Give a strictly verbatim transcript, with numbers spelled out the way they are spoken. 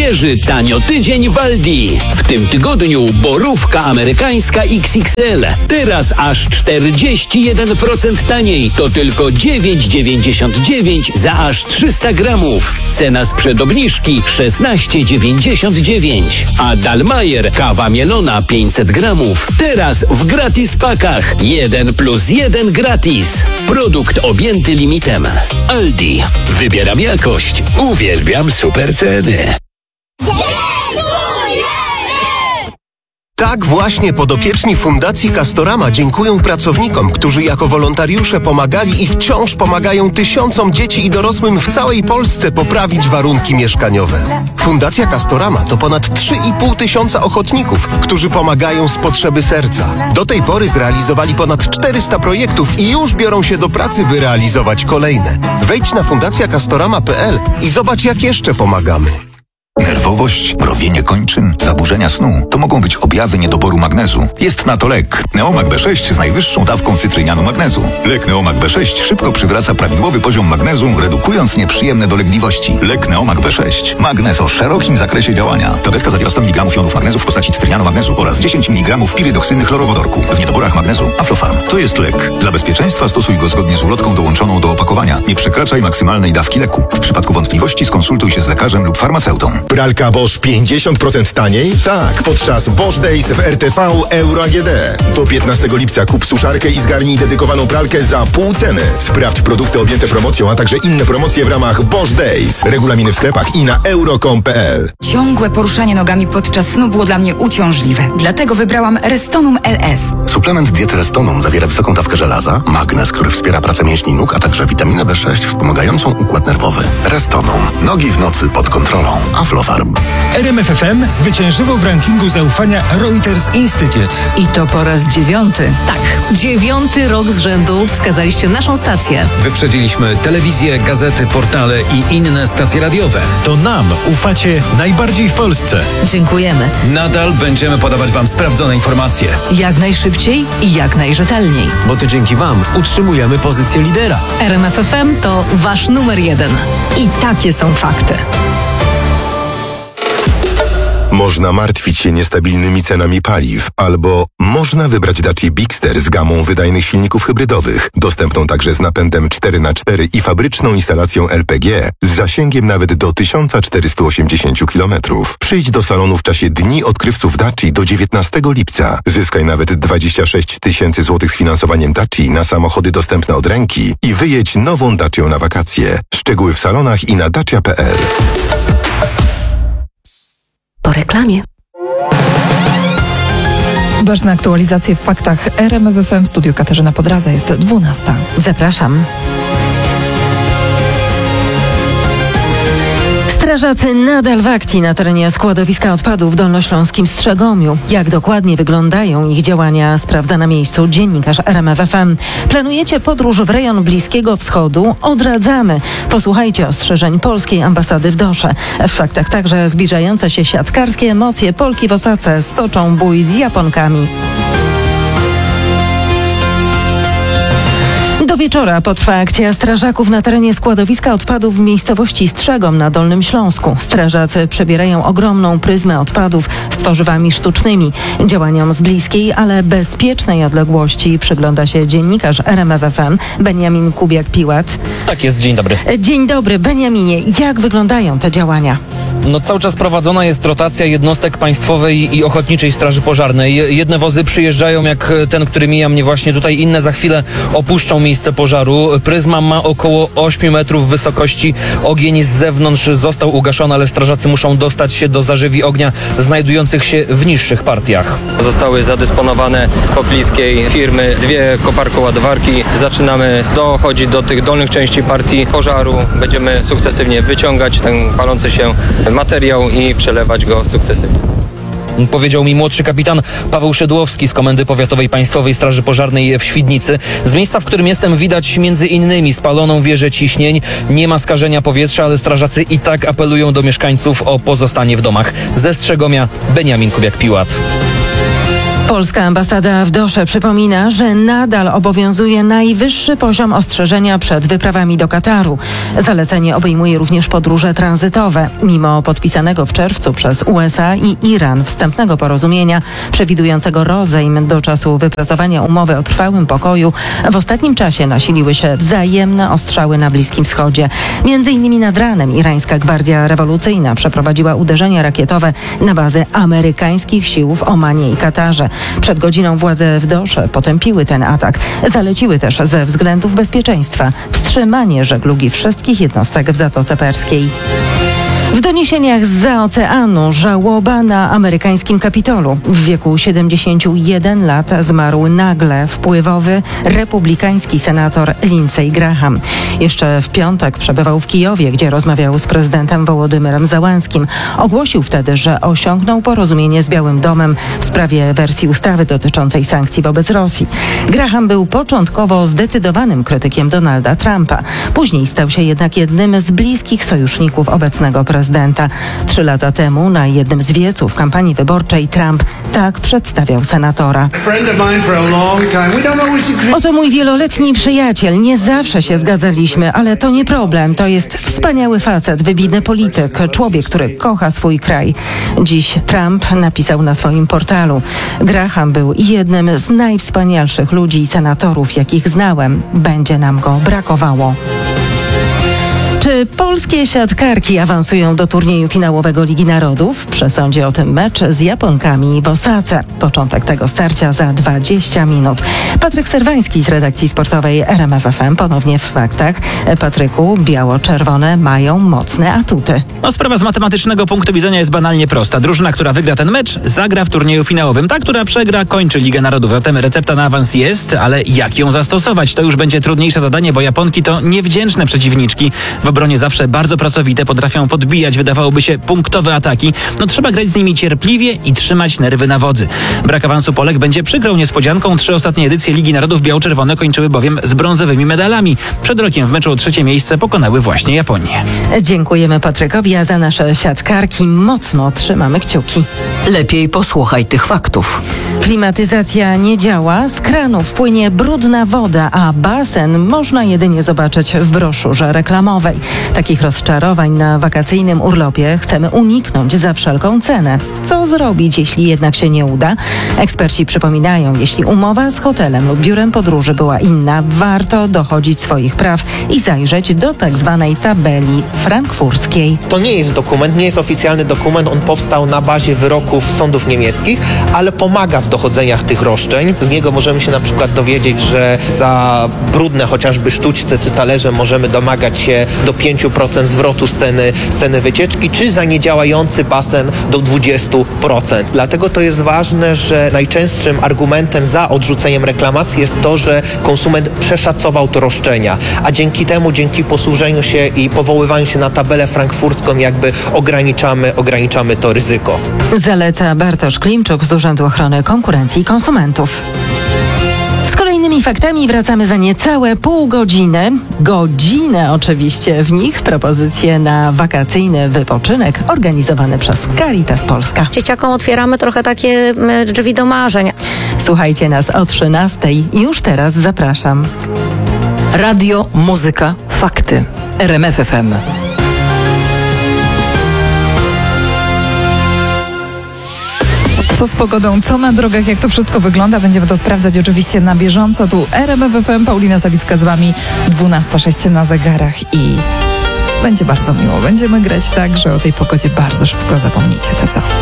Świeży tanio tydzień w Aldi. W tym tygodniu borówka amerykańska X X L. Teraz aż czterdzieści jeden procent taniej. To tylko dziewięć dziewięćdziesiąt dziewięć za aż trzysta gramów. Cena sprzed obniżki szesnaście dziewięćdziesiąt dziewięć. A Dalmajer kawa mielona pięćset gramów. Teraz w gratis pakach. jeden plus jeden gratis. Produkt objęty limitem. Aldi. Wybieram jakość. Uwielbiam super ceny. Tak właśnie podopieczni Fundacji Castorama dziękują pracownikom, którzy jako wolontariusze pomagali i wciąż pomagają tysiącom dzieci i dorosłym w całej Polsce poprawić warunki mieszkaniowe. Fundacja Castorama to ponad trzy i pół tysiąca ochotników, którzy pomagają z potrzeby serca. Do tej pory zrealizowali ponad czterysta projektów i już biorą się do pracy, by realizować kolejne. Wejdź na fundacja castorama kropka p l i zobacz, jak jeszcze pomagamy. Nerwowość, mrowienie kończyn, zaburzenia snu to mogą być objawy niedoboru magnezu. Jest na to lek Neomag B sześć z najwyższą dawką cytrynianu magnezu. Lek Neomag B sześć szybko przywraca prawidłowy poziom magnezu, redukując nieprzyjemne dolegliwości. Lek Neomag B sześć. Magnez o szerokim zakresie działania. Tabletka zawiera sto miligramów jonów magnezu w postaci cytrynianu magnezu oraz dziesięć miligramów pirydoksyny chlorowodorku. W niedoborach magnezu Aflofarm. To jest lek. Dla bezpieczeństwa stosuj go zgodnie z ulotką dołączoną do opakowania. Nie przekraczaj maksymalnej dawki leku. W przypadku wątpliwości skonsultuj się z lekarzem lub farmaceutą. Pralka Bosch pięćdziesiąt procent taniej? Tak, podczas Bosch Days w R T V Euro A G D. Do piętnastego lipca kup suszarkę i zgarnij dedykowaną pralkę za pół ceny. Sprawdź produkty objęte promocją, a także inne promocje w ramach Bosch Days. Regulaminy w sklepach i na euro kropka com kropka p l. Ciągłe poruszanie nogami podczas snu było dla mnie uciążliwe. Dlatego wybrałam Restonum L S. Suplement diety Restonum zawiera wysoką dawkę żelaza, magnez, który wspiera pracę mięśni nóg, a także witaminę B sześć wspomagającą układ nerwowy. Restonum. Nogi w nocy pod kontrolą. Aflofarm. R M F F M zwyciężyło w rankingu zaufania Reuters Institute. I to po raz dziewiąty. Tak, dziewiąty rok z rzędu wskazaliście naszą stację. Wyprzedziliśmy telewizję, gazety, portale i inne stacje radiowe. To nam ufacie najbardziej w Polsce. Dziękujemy. Nadal będziemy podawać Wam sprawdzone informacje. Jak najszybciej i jak najrzetelniej. Bo to dzięki Wam utrzymujemy pozycję lidera. R M F F M to Wasz numer jeden. I takie są fakty. Można martwić się niestabilnymi cenami paliw, albo można wybrać Dacia Bigster z gamą wydajnych silników hybrydowych, dostępną także z napędem cztery na cztery i fabryczną instalacją L P G z zasięgiem nawet do tysiąc czterysta osiemdziesiąt kilometrów. Przyjdź do salonu w czasie Dni Odkrywców Dacia do dziewiętnastego lipca. Zyskaj nawet dwadzieścia sześć tysięcy złotych z finansowaniem Dacia na samochody dostępne od ręki i wyjedź nową Dacią na wakacje. Szczegóły w salonach i na dacia kropka p l. Po reklamie. Ważne aktualizacje w faktach R M F F M. Studio Katarzyna Podraza, jest dwunasta. Zapraszam. Strażacy nadal w akcji na terenie składowiska odpadów w dolnośląskim Strzegomiu. Jak dokładnie wyglądają ich działania, sprawdza na miejscu dziennikarz R M F F M. Planujecie podróż w rejon Bliskiego Wschodu? Odradzamy. Posłuchajcie ostrzeżeń polskiej ambasady w Dosze. W faktach także zbliżające się siatkarskie emocje. Polki w Osace stoczą bój z Japonkami. Do wieczora potrwa akcja strażaków na terenie składowiska odpadów w miejscowości Strzegom na Dolnym Śląsku. Strażacy przebierają ogromną pryzmę odpadów z tworzywami sztucznymi. Działaniom z bliskiej, ale bezpiecznej odległości przygląda się dziennikarz R M F F M Beniamin Kubiak-Piłat. Tak jest, dzień dobry. Dzień dobry, Beniaminie. Jak wyglądają te działania? No cały czas prowadzona jest rotacja jednostek Państwowej i Ochotniczej Straży Pożarnej. Jedne wozy przyjeżdżają, jak ten, który mija mnie właśnie tutaj, inne za chwilę opuszczą miejsce pożaru. Pryzma ma około ośmiu metrów wysokości. Ogień z zewnątrz został ugaszony, ale strażacy muszą dostać się do zarzewi ognia znajdujących się w niższych partiach. Zostały zadysponowane z pobliskiej firmy dwie koparko-ładowarki. Zaczynamy dochodzić do tych dolnych części partii pożaru. Będziemy sukcesywnie wyciągać ten palący się materiał i przelewać go sukcesywnie. Powiedział mi młodszy kapitan Paweł Szydłowski z Komendy Powiatowej Państwowej Straży Pożarnej w Świdnicy. Z miejsca, w którym jestem, widać między innymi spaloną wieżę ciśnień. Nie ma skażenia powietrza, ale strażacy i tak apelują do mieszkańców o pozostanie w domach. Ze Strzegomia Beniamin Kubiak-Piłat. Polska ambasada w Dosze przypomina, że nadal obowiązuje najwyższy poziom ostrzeżenia przed wyprawami do Kataru. Zalecenie obejmuje również podróże tranzytowe. Mimo podpisanego w czerwcu przez U S A i Iran wstępnego porozumienia przewidującego rozejm do czasu wypracowania umowy o trwałym pokoju, w ostatnim czasie nasiliły się wzajemne ostrzały na Bliskim Wschodzie. Między innymi nad ranem irańska Gwardia Rewolucyjna przeprowadziła uderzenia rakietowe na bazy amerykańskich sił w Omanie i Katarze. Przed godziną władze w Dosze potępiły ten atak. Zaleciły też ze względów bezpieczeństwa wstrzymanie żeglugi wszystkich jednostek w Zatoce Perskiej. W doniesieniach zza oceanu żałoba na amerykańskim Kapitolu. W wieku siedemdziesięciu jeden lat zmarł nagle wpływowy republikański senator Lindsey Graham. Jeszcze w piątek przebywał w Kijowie, gdzie rozmawiał z prezydentem Wołodymyrem Załęskim. Ogłosił wtedy, że osiągnął porozumienie z Białym Domem w sprawie wersji ustawy dotyczącej sankcji wobec Rosji. Graham był początkowo zdecydowanym krytykiem Donalda Trumpa. Później stał się jednak jednym z bliskich sojuszników obecnego prezydenta. Prezydenta. Trzy lata temu na jednym z wieców kampanii wyborczej Trump tak przedstawiał senatora. Oto mój wieloletni przyjaciel. Nie zawsze się zgadzaliśmy, ale to nie problem. To jest wspaniały facet, wybitny polityk, człowiek, który kocha swój kraj. Dziś Trump napisał na swoim portalu: Graham był jednym z najwspanialszych ludzi i senatorów, jakich znałem. Będzie nam go brakowało. Czy polskie siatkarki awansują do turnieju finałowego Ligi Narodów? W przesądzie o tym mecz z Japonkami w Osace. Początek tego starcia za dwadzieścia minut. Patryk Serwański z redakcji sportowej R M F F M ponownie w faktach. Patryku, biało-czerwone mają mocne atuty. No, sprawa z matematycznego punktu widzenia jest banalnie prosta. Drużyna, która wygra ten mecz, zagra w turnieju finałowym. Ta, która przegra, kończy Ligę Narodów. Zatem recepta na awans jest, ale jak ją zastosować? To już będzie trudniejsze zadanie, bo Japonki to niewdzięczne przeciwniczki. W obronie zawsze bardzo pracowite, potrafią podbijać, wydawałoby się, punktowe ataki. No trzeba grać z nimi cierpliwie i trzymać nerwy na wodzy. Brak awansu Polek będzie przykrą niespodzianką. Trzy ostatnie edycje Ligi Narodów biało-czerwone kończyły bowiem z brązowymi medalami. Przed rokiem w meczu o trzecie miejsce pokonały właśnie Japonię. Dziękujemy Patrykowi, a za nasze siatkarki mocno trzymamy kciuki. Lepiej posłuchaj tych faktów. Klimatyzacja nie działa, z kranów płynie brudna woda, a basen można jedynie zobaczyć w broszurze reklamowej. Takich rozczarowań na wakacyjnym urlopie chcemy uniknąć za wszelką cenę. Co zrobić, jeśli jednak się nie uda? Eksperci przypominają, jeśli umowa z hotelem lub biurem podróży była inna, warto dochodzić swoich praw i zajrzeć do tak zwanej tabeli frankfurckiej. To nie jest dokument, nie jest oficjalny dokument, on powstał na bazie wyroków sądów niemieckich, ale pomaga w dochodzeniach tych roszczeń. Z niego możemy się na przykład dowiedzieć, że za brudne chociażby sztućce czy talerze możemy domagać się do pięć procent zwrotu z ceny, z ceny wycieczki, czy za niedziałający basen do dwadzieścia procent. Dlatego to jest ważne, że najczęstszym argumentem za odrzuceniem reklamacji jest to, że konsument przeszacował te roszczenia, a dzięki temu, dzięki posłużeniu się i powoływaniu się na tabelę frankfurcką jakby ograniczamy, ograniczamy to ryzyko. Zaleca Bartosz Klimczuk z Urzędu Ochrony Konkurencji i Konsumentów. Z kolejnymi faktami wracamy za niecałe pół godziny. Godzinę oczywiście w nich propozycje na wakacyjny wypoczynek organizowane przez Caritas Polska. Dzieciakom otwieramy trochę takie drzwi do marzeń. Słuchajcie nas o trzynastej. Już teraz zapraszam. Radio, muzyka, fakty. R M F F M. Co z pogodą, co na drogach, jak to wszystko wygląda, będziemy to sprawdzać oczywiście na bieżąco. Tu R M F F M, Paulina Zawicka z wami, dwunasta sześć na zegarach i będzie bardzo miło. Będziemy grać tak, że o tej pogodzie bardzo szybko zapomnicie. To co?